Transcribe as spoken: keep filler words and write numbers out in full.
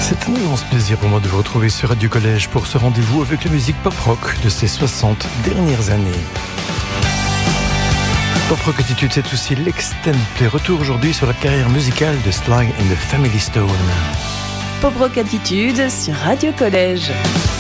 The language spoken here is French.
C'est un immense plaisir pour moi de vous retrouver sur Radio Collège pour ce rendez-vous avec la musique pop-rock de ces soixante dernières années. Pop-rock Attitude, c'est aussi l'Extend Play. Retour aujourd'hui sur la carrière musicale de Sly and the Family Stone. Pop-rock Attitude sur Radio Collège.